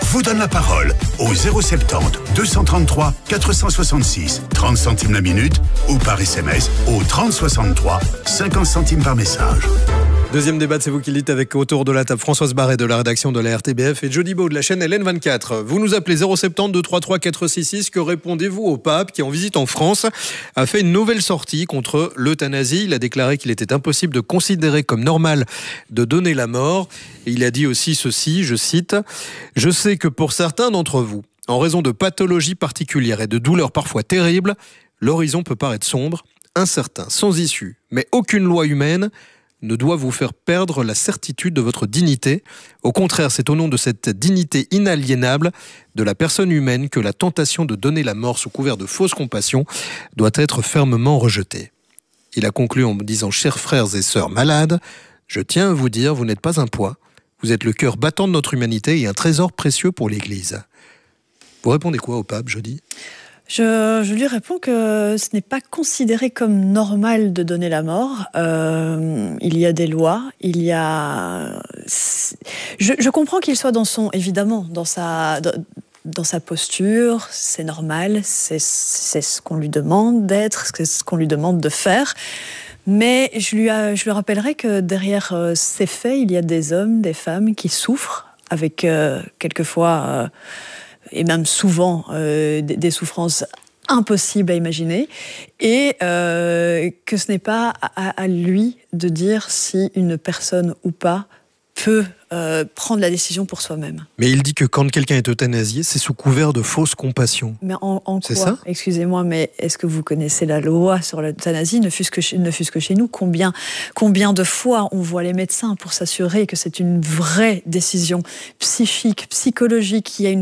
vous donne la parole au 070 233 466, 30 centimes la minute, ou par SMS au 3063, 50 centimes par message. Deuxième débat, c'est vous qui le dites, avec autour de la table Françoise Barret de la rédaction de la RTBF et Jody Beau de la chaîne LN24. Vous nous appelez 070 233 466. Que répondez-vous au pape qui, en visite en France, a fait une nouvelle sortie contre l'euthanasie? Il a déclaré qu'il était impossible de considérer comme normal de donner la mort. Et il a dit aussi ceci, je cite: « Je sais que pour certains d'entre vous, en raison de pathologies particulières et de douleurs parfois terribles, l'horizon peut paraître sombre, incertain, sans issue. Mais aucune loi humaine ne doit vous faire perdre la certitude de votre dignité. Au contraire, c'est au nom de cette dignité inaliénable de la personne humaine que la tentation de donner la mort sous couvert de fausse compassion doit être fermement rejetée. » Il a conclu en me disant: « Chers frères et sœurs malades, je tiens à vous dire, vous n'êtes pas un poids. Vous êtes le cœur battant de notre humanité et un trésor précieux pour l'Église. » Vous répondez quoi au pape, Jody ? Je lui réponds que ce n'est pas considéré comme normal de donner la mort. Il y a des lois, il y a... Je comprends qu'il soit évidemment dans sa posture, c'est normal, c'est ce qu'on lui demande d'être, c'est ce qu'on lui demande de faire. Mais je lui rappellerai que derrière ces faits, il y a des hommes, des femmes qui souffrent avec quelquefois... et même souvent des souffrances impossibles à imaginer, et que ce n'est pas à lui de dire si une personne ou pas peut prendre la décision pour soi-même. Mais il dit que quand quelqu'un est euthanasié, c'est sous couvert de fausse compassion. Mais en c'est quoi ? Ça ? Excusez-moi, mais est-ce que vous connaissez la loi sur l'euthanasie ? Ne fût-ce que chez nous, combien de fois on voit les médecins pour s'assurer que c'est une vraie décision psychique, psychologique, qu'il y a une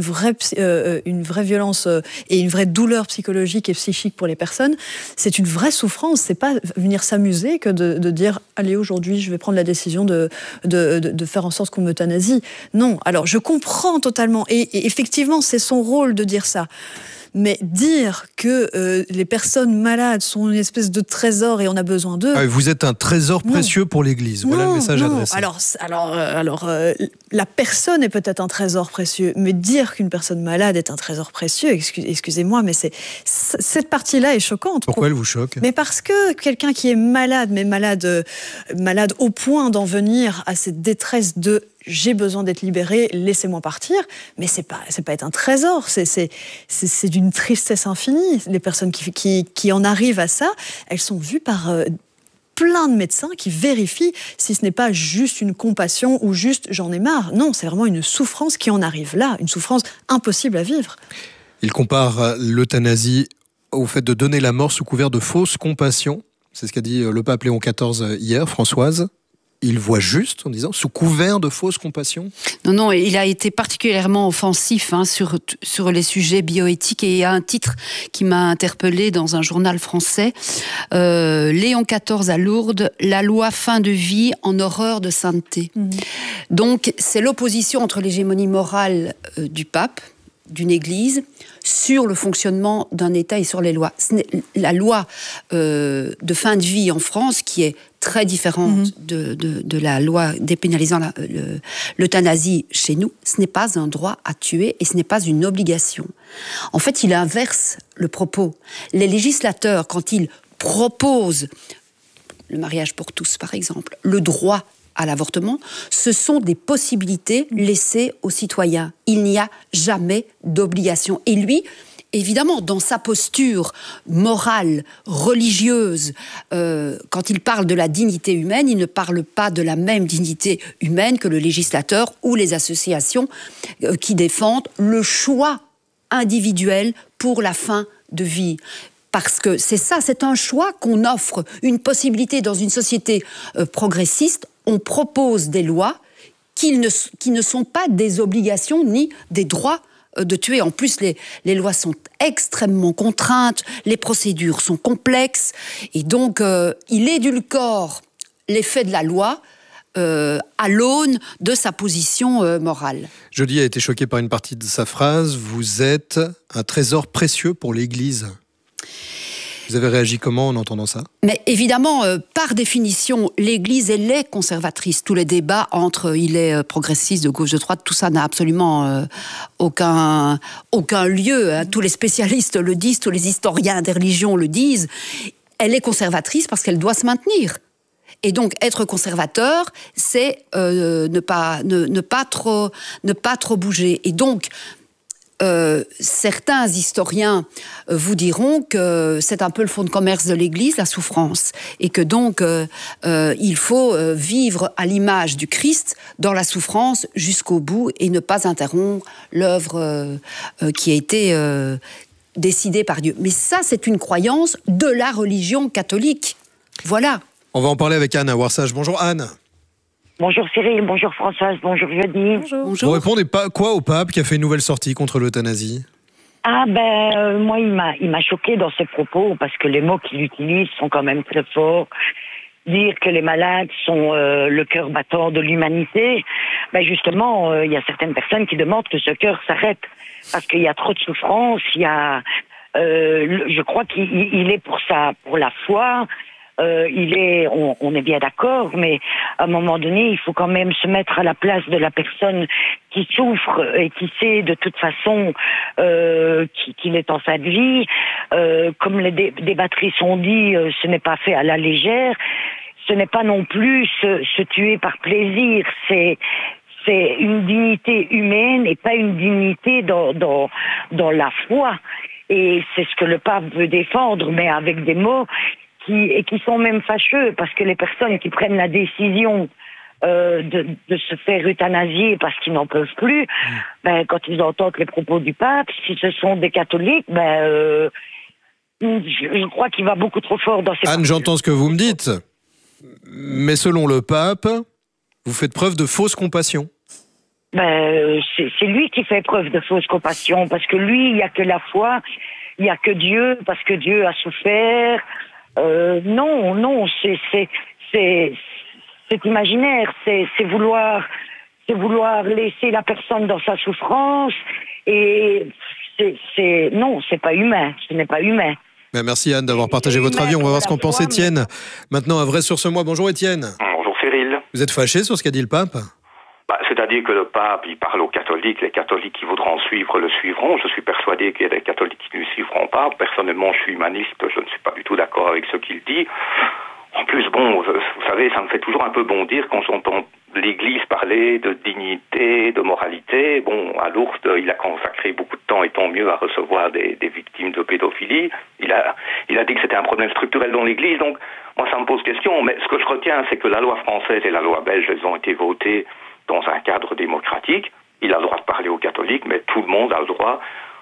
vraie violence et une vraie douleur psychologique et psychique pour les personnes. C'est une vraie souffrance. C'est pas venir s'amuser que de dire « Allez, aujourd'hui, je vais prendre la décision de faire en sorte qu'on m'euthanasie ». Non, alors je comprends totalement, et effectivement c'est son rôle de dire ça. Mais dire que les personnes malades sont une espèce de trésor et on a besoin d'eux... Vous êtes un trésor précieux pour l'Église. Voilà le message adressé. Alors, la personne est peut-être un trésor précieux, mais dire qu'une personne malade est un trésor précieux, excusez-moi, mais cette partie-là est choquante. Pourquoi elle vous choque ? Mais parce que quelqu'un qui est malade, mais malade au point d'en venir à cette détresse de... j'ai besoin d'être libéré, laissez-moi partir, mais c'est pas être un trésor, c'est d'une tristesse infinie. Les personnes qui en arrivent à ça, elles sont vues par plein de médecins qui vérifient si ce n'est pas juste une compassion ou juste j'en ai marre. Non, c'est vraiment une souffrance qui en arrive là, une souffrance impossible à vivre. Il compare l'euthanasie au fait de donner la mort sous couvert de fausse compassion. C'est ce qu'a dit le pape Léon XIV hier, Françoise. Il voit juste en disant sous couvert de fausse compassion. Non, il a été particulièrement offensif sur les sujets bioéthiques, et il y a un titre qui m'a interpellée dans un journal français. Léon XIV à Lourdes, la loi fin de vie en horreur de sainteté. Donc c'est l'opposition entre l'hégémonie morale du pape, d'une église, sur le fonctionnement d'un État et sur les lois. La loi de fin de vie en France, qui est très différente de la loi dépénalisant l'euthanasie chez nous, ce n'est pas un droit à tuer et ce n'est pas une obligation. En fait, il inverse le propos. Les législateurs, quand ils proposent le mariage pour tous, par exemple, le droit à l'avortement, ce sont des possibilités laissées aux citoyens. Il n'y a jamais d'obligation. Et lui, évidemment, dans sa posture morale, religieuse, quand il parle de la dignité humaine, il ne parle pas de la même dignité humaine que le législateur ou les associations qui défendent le choix individuel pour la fin de vie. Parce que c'est un choix qu'on offre, une possibilité dans une société progressiste. On propose des lois qui ne sont pas des obligations ni des droits de tuer. En plus, les lois sont extrêmement contraintes, les procédures sont complexes, et donc il édulcore l'effet de la loi à l'aune de sa position morale. Jody a été choqué par une partie de sa phrase. Vous êtes un trésor précieux pour l'Église. Vous avez réagi comment en entendant ça ? Mais évidemment, par définition, l'Église, elle est conservatrice. Tous les débats entre il est progressiste, de gauche, de droite, tout ça n'a absolument aucun lieu. Hein. Tous les spécialistes le disent, tous les historiens des religions le disent. Elle est conservatrice parce qu'elle doit se maintenir. Et donc, être conservateur, c'est ne pas trop bouger. Et donc, certains historiens vous diront que c'est un peu le fonds de commerce de l'Église, la souffrance, et que donc il faut vivre à l'image du Christ dans la souffrance jusqu'au bout et ne pas interrompre l'œuvre qui a été décidée par Dieu. Mais ça, c'est une croyance de la religion catholique. Voilà. On va en parler avec Anne à Warsage. Bonjour Anne. Bonjour Cyril, bonjour Françoise, bonjour Jody. Bonjour. Vous répondez pas quoi au pape qui a fait une nouvelle sortie contre l'euthanasie ? Moi il m'a choqué dans ses propos parce que les mots qu'il utilise sont quand même très forts. Dire que les malades sont le cœur battant de l'humanité, justement, il y a certaines personnes qui demandent que ce cœur s'arrête parce qu'il y a trop de souffrance. Il y a, je crois qu'il est pour la foi. On est bien d'accord, mais à un moment donné, il faut quand même se mettre à la place de la personne qui souffre et qui sait de toute façon qu'il est en fin de vie. Comme les débattrices ont dit, ce n'est pas fait à la légère. Ce n'est pas non plus se tuer par plaisir. C'est une dignité humaine et pas une dignité dans la foi. Et c'est ce que le pape veut défendre, mais avec des mots qui sont même fâcheux, parce que les personnes qui prennent la décision de se faire euthanasier parce qu'ils n'en peuvent plus, quand ils entendent les propos du pape, si ce sont des catholiques, je crois qu'il va beaucoup trop fort dans ces... Anne, j'entends ce que vous me dites, mais selon le pape, vous faites preuve de fausse compassion. C'est lui qui fait preuve de fausse compassion, parce que lui, il n'y a que la foi, il n'y a que Dieu, parce que Dieu a souffert. Non, c'est imaginaire, c'est vouloir laisser la personne dans sa souffrance, et non, c'est pas humain, ce n'est pas humain. Merci Anne d'avoir partagé votre avis. On va voir ce qu'en pense Étienne. Maintenant, un vrai sur ce mois. Bonjour Étienne. Bonjour Cyril. Vous êtes fâché sur ce qu'a dit le pape ? C'est-à-dire que le pape, il parle aux catholiques, les catholiques qui voudront suivre le suivront. Je suis persuadé qu'il y a des catholiques qui ne le suivront pas. Personnellement, je suis humaniste, je ne suis pas du tout d'accord avec ce qu'il dit. En plus, vous savez, ça me fait toujours un peu bondir quand j'entends l'Église parler de dignité, de moralité. À Lourdes, il a consacré beaucoup de temps, et tant mieux, à recevoir des victimes de pédophilie. Il a dit que c'était un problème structurel dans l'Église, donc moi ça me pose question. Mais ce que je retiens, c'est que la loi française et la loi belge, elles ont été votées dans un cadre démocratique. Il a le droit de parler aux catholiques, mais tout le monde a le droit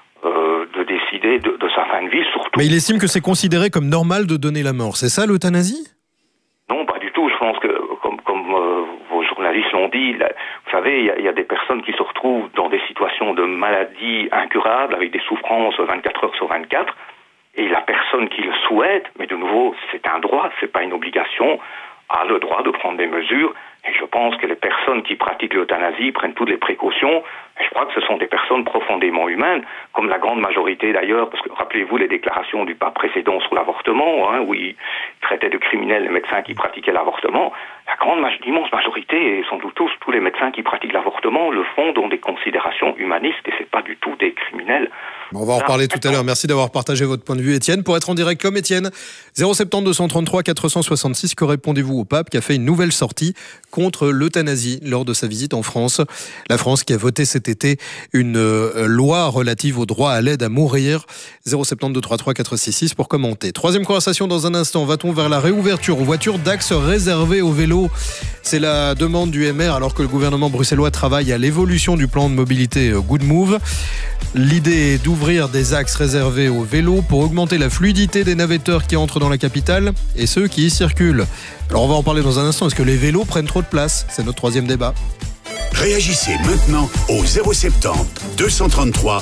de décider de sa fin de vie, surtout. Mais il estime que c'est considéré comme normal de donner la mort. C'est ça l'euthanasie ? Non, pas du tout. Je pense que, comme vos journalistes l'ont dit, vous savez, il y a des personnes qui se retrouvent dans des situations de maladie incurables, avec des souffrances 24 heures sur 24, et la personne qui le souhaite, mais de nouveau, c'est un droit, c'est pas une obligation, a le droit de prendre des mesures. Et je pense que les personnes qui pratiquent l'euthanasie prennent toutes les précautions. Et je crois que ce sont des personnes profondément humaines, comme la grande majorité d'ailleurs, parce que rappelez-vous les déclarations du pape précédent sur l'avortement, où il traitait de criminels les médecins qui pratiquaient l'avortement. L'immense majorité, et sans doute tous les médecins qui pratiquent l'avortement, le font dans des considérations humanistes, et c'est pas du tout des criminels. On va en reparler tout à l'heure. Merci d'avoir partagé votre point de vue, Étienne. Pour être en direct comme Étienne, 070 233 466, que répondez-vous au pape qui a fait une nouvelle sortie contre l'euthanasie lors de sa visite en France. La France qui a voté cet été une loi relative au droit à l'aide à mourir. 070 233 466 pour commenter. Troisième conversation dans un instant. Va-t-on vers la réouverture aux voitures d'axes réservés aux vélos ? C'est la demande du MR alors que le gouvernement bruxellois travaille à l'évolution du plan de mobilité Good Move. L'idée est d'ouvrir des axes réservés aux vélos pour augmenter la fluidité des navetteurs qui entrent dans la capitale et ceux qui y circulent. Alors on va en parler dans un instant. Est-ce que les vélos prennent trop de place ? C'est notre troisième débat. Réagissez maintenant au 070 233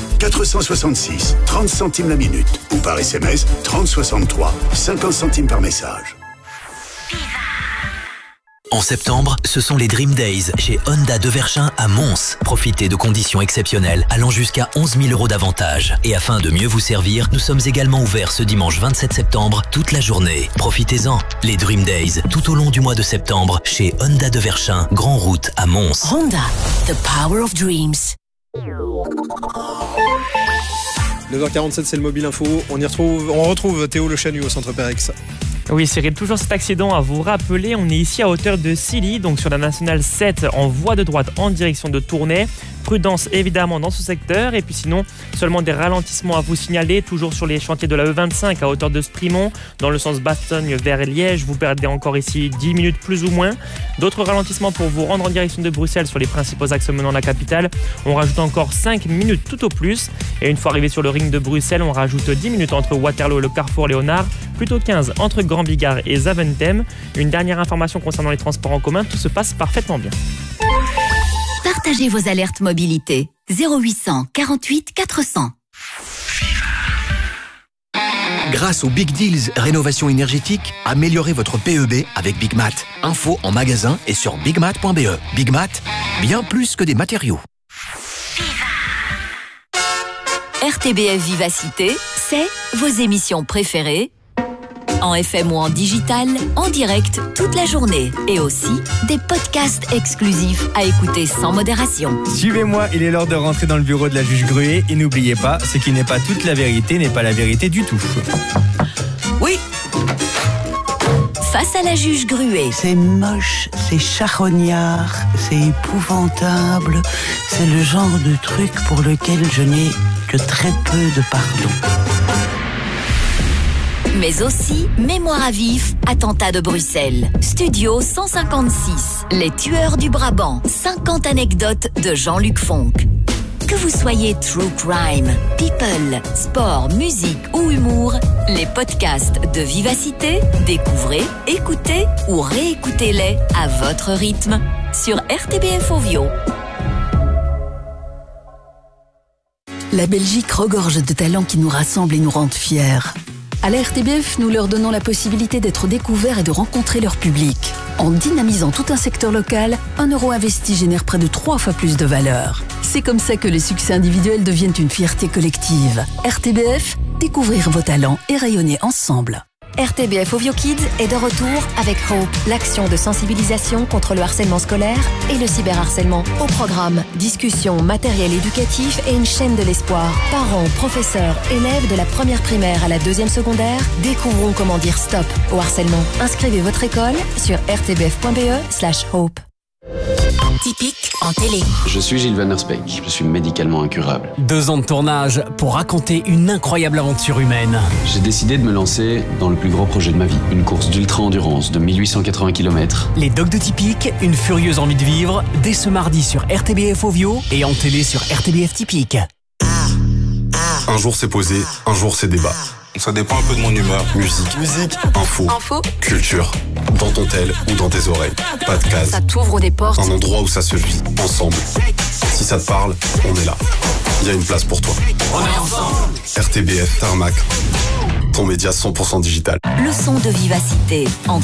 466, 30 centimes la minute, ou par SMS 30 63, 50 centimes par message. En septembre, ce sont les Dream Days chez Honda de Verchin à Mons. Profitez de conditions exceptionnelles allant jusqu'à 11 000 € d'avantage. Et afin de mieux vous servir, nous sommes également ouverts ce dimanche 27 septembre toute la journée. Profitez-en. Les Dream Days tout au long du mois de septembre chez Honda de Verchin, Grand Route à Mons. Honda, the power of dreams. 9h47, c'est le Mobile Info. On retrouve Théo Le Chanu au centre Pérex. Oui, Cyril, toujours cet accident à vous rappeler. On est ici à hauteur de Silly, donc sur la nationale 7 en voie de droite en direction de Tournai. Prudence évidemment dans ce secteur. Et puis sinon, seulement des ralentissements à vous signaler. Toujours sur les chantiers de la E25 à hauteur de Sprimont. Dans le sens Bastogne vers Liège, vous perdez encore ici 10 minutes plus ou moins. D'autres ralentissements pour vous rendre en direction de Bruxelles sur les principaux axes menant la capitale. On rajoute encore 5 minutes tout au plus. Et une fois arrivé sur le ring de Bruxelles, on rajoute 10 minutes entre Waterloo et le Carrefour Léonard. Plutôt 15 entre Grand Bigard et Zaventem. Une dernière information concernant les transports en commun, tout se passe parfaitement bien. Partagez vos alertes mobilité. 0800 48 400. Grâce aux Big Deals Rénovation énergétique, améliorez votre PEB avec Big Mat. Info en magasin et sur bigmat.be. Big Mat, bien plus que des matériaux. RTBF Vivacité, c'est vos émissions préférées en FM ou en digital, en direct toute la journée. Et aussi des podcasts exclusifs à écouter sans modération. Suivez-moi, il est l'heure de rentrer dans le bureau de la juge Gruet. Et n'oubliez pas, ce qui n'est pas toute la vérité n'est pas la vérité du tout. Oui. Face à la juge Gruet. C'est moche, c'est charognard, c'est épouvantable. C'est le genre de truc pour lequel je n'ai que très peu de pardon. Mais aussi Mémoire à vif, attentat de Bruxelles. Studio 156, les tueurs du Brabant. 50 anecdotes de Jean-Luc Fonck. Que vous soyez true crime, people, sport, musique ou humour, les podcasts de Vivacité, découvrez, écoutez ou réécoutez-les à votre rythme sur RTBF Ovio. La Belgique regorge de talents qui nous rassemblent et nous rendent fiers. À la RTBF, nous leur donnons la possibilité d'être découverts et de rencontrer leur public. En dynamisant tout un secteur local, 1 euro investi génère près de 3 fois plus de valeur. C'est comme ça que les succès individuels deviennent une fierté collective. RTBF, découvrir vos talents et rayonner ensemble. RTBF Ovio Kids est de retour avec Hope, l'action de sensibilisation contre le harcèlement scolaire et le cyberharcèlement. Au programme, discussions, matériel éducatif et une chaîne de l'espoir. Parents, professeurs, élèves de la première primaire à la 2e secondaire, découvrons comment dire stop au harcèlement. Inscrivez votre école sur rtbf.be/hope. Typique en télé. Je suis Gilles Van Der Speck, je suis médicalement incurable. 2 ans de tournage pour raconter une incroyable aventure humaine. J'ai décidé de me lancer dans le plus gros projet de ma vie, une course d'ultra-endurance de 1880 km. Les Dogs de Typique, une furieuse envie de vivre, dès ce mardi sur RTBF Ovio et en télé sur RTBF Typique. Un jour c'est posé, un jour c'est débat. Ça dépend un peu de mon humeur. Musique, info, culture. Dans ton tel ou dans tes oreilles. Pas de case. Ça t'ouvre des portes. Un endroit où ça se vit ensemble. Si ça te parle, on est là. Il y a une place pour toi. On est ensemble. RTBF Tarmac. Ton média 100% digital. Leçon de vivacité en